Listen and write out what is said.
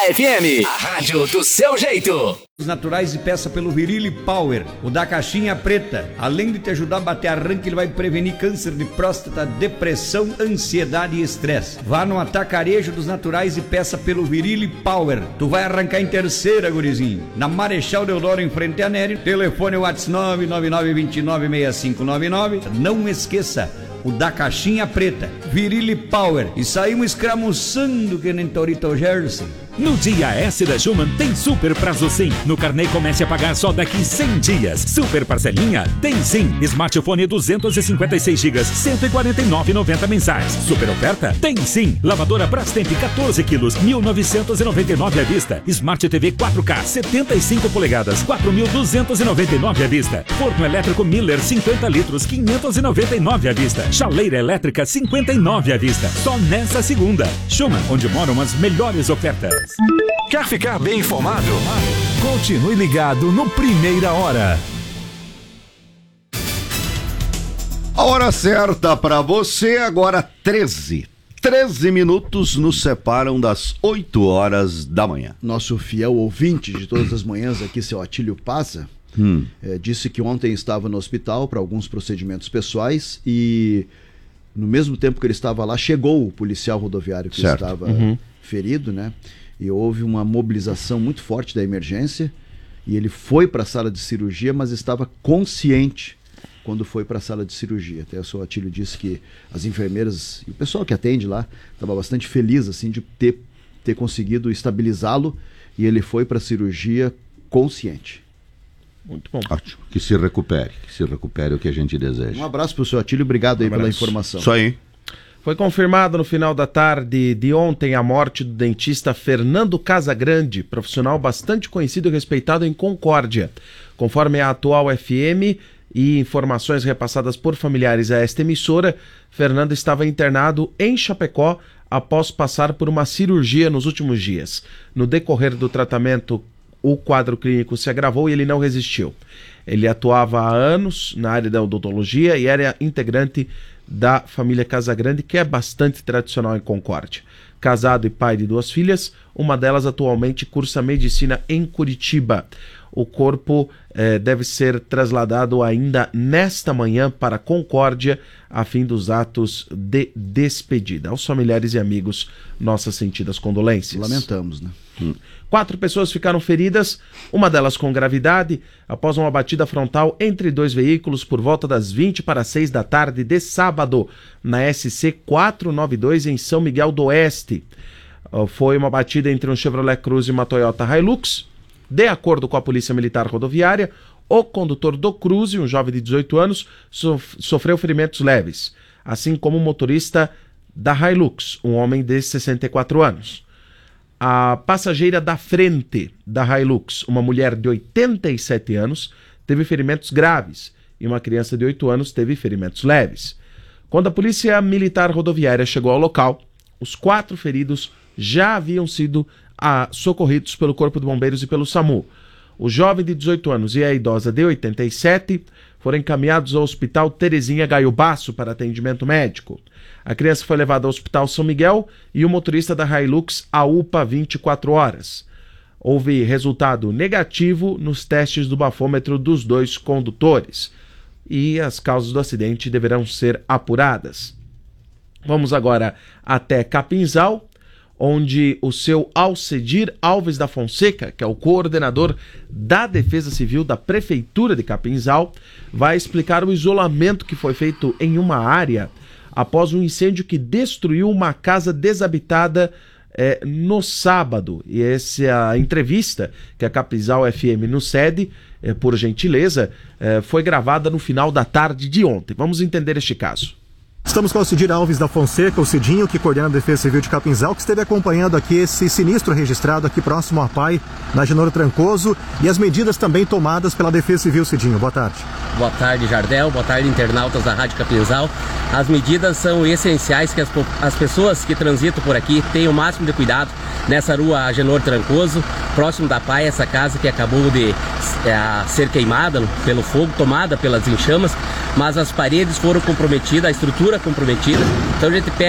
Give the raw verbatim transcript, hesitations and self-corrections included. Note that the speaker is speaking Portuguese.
F M, a rádio do seu jeito. Os naturais e peça pelo Virilli Power, o da caixinha preta. Além de te ajudar a bater arranque, ele vai prevenir câncer de próstata, depressão, ansiedade e estresse. Vá no atacarejo dos naturais e peça pelo Virilli Power. Tu vai arrancar em terceira, gurizinho. Na Marechal Deodoro, em frente a Nério. Telefone WhatsApp nove nove nove, dois nove, seis cinco nove nove. Não esqueça, o da caixinha preta, Virilli Power. E saímos escramuçando que nem Torito Jersey. No dia S da Schumann tem super prazo sim. No carnê comece a pagar só daqui cem dias. Super parcelinha? Tem sim. Smartphone duzentos e cinquenta e seis gigas, cento e quarenta e nove reais e noventa centavos mensais. Super oferta? Tem sim. Lavadora Brastemp quatorze quilos, mil novecentos e noventa e nove reais à vista. Smart T V quatro K setenta e cinco polegadas, quatro mil duzentos e noventa e nove reais à vista. Forno elétrico Miller cinquenta litros, quinhentos e noventa e nove reais à vista. Chaleira elétrica cinquenta e nove reais à vista. Só nessa segunda. Schumann, onde moram as melhores ofertas. Quer ficar bem informado? Continue ligado no Primeira Hora. A hora certa para você, agora treze. treze minutos nos separam das oito horas da manhã. Nosso fiel ouvinte de todas as manhãs aqui, seu Atílio Passa, hum. é, disse que ontem estava no hospital para alguns procedimentos pessoais e no mesmo tempo que ele estava lá, chegou o policial rodoviário que certo. estava uhum. ferido, né? E houve uma mobilização muito forte da emergência e ele foi para a sala de cirurgia, mas estava consciente quando foi para a sala de cirurgia. Até o seu Atílio disse que as enfermeiras e o pessoal que atende lá estava bastante feliz assim, de ter, ter conseguido estabilizá-lo e ele foi para a cirurgia consciente. Muito bom. Ótimo. Que se recupere, que se recupere o que a gente deseja. Um abraço para o seu Atílio, obrigado um aí abraço. pela informação. Isso aí. Foi confirmado no final da tarde de ontem a morte do dentista Fernando Casagrande, profissional bastante conhecido e respeitado em Concórdia. Conforme a atual F M e informações repassadas por familiares a esta emissora, Fernando estava internado em Chapecó após passar por uma cirurgia nos últimos dias. No decorrer do tratamento, o quadro clínico se agravou e ele não resistiu. Ele atuava há anos na área da odontologia e era integrante da família Casagrande, que é bastante tradicional em Concórdia. Casado e pai de duas filhas, uma delas atualmente cursa medicina em Curitiba. O corpo eh, deve ser trasladado ainda nesta manhã para Concórdia, a fim dos atos de despedida. Aos familiares e amigos, nossas sentidas condolências. Lamentamos, né? Hum. Quatro pessoas ficaram feridas, uma delas com gravidade, após uma batida frontal entre dois veículos por volta das vinte para seis da tarde de sábado, na S C quatrocentos e noventa e dois, em São Miguel do Oeste. Foi uma batida entre um Chevrolet Cruze e uma Toyota Hilux. De acordo com a Polícia Militar Rodoviária, o condutor do Cruze, um jovem de dezoito anos, sof- sofreu ferimentos leves, assim como o motorista da Hilux, um homem de sessenta e quatro anos. A passageira da frente da Hilux, uma mulher de oitenta e sete anos, teve ferimentos graves e uma criança de oito anos teve ferimentos leves. Quando a Polícia Militar Rodoviária chegou ao local, os quatro feridos já haviam sido ah, socorridos pelo Corpo de Bombeiros e pelo SAMU. O jovem de dezoito anos e a idosa de oitenta e sete foram encaminhados ao Hospital Terezinha Gaio Basso para atendimento médico. A criança foi levada ao Hospital São Miguel e o motorista da Hilux à U P A vinte e quatro horas. Houve resultado negativo nos testes do bafômetro dos dois condutores e as causas do acidente deverão ser apuradas. Vamos agora até Capinzal, onde o seu Alcedir Alves da Fonseca, que é o coordenador da Defesa Civil da Prefeitura de Capinzal, vai explicar o isolamento que foi feito em uma área após um incêndio que destruiu uma casa desabitada é, no sábado. E essa entrevista que a Capinzal F M nos cede, é, por gentileza, é, foi gravada no final da tarde de ontem. Vamos entender este caso. Estamos com o Alcedir Alves da Fonseca, o Cidinho, que coordena a Defesa Civil de Capinzal, que esteve acompanhando aqui esse sinistro registrado aqui próximo à P A I, na Genoro Trancoso, e as medidas também tomadas pela Defesa Civil. Cidinho, boa tarde. Boa tarde, Jardel, boa tarde, internautas da Rádio Capinzal. As medidas são essenciais que as, as pessoas que transitam por aqui tenham o máximo de cuidado nessa rua Genoro Trancoso, próximo da P A I, essa casa que acabou de é, ser queimada pelo fogo, tomada pelas enxamas, mas as paredes foram comprometidas, a estrutura comprometida, então a gente pede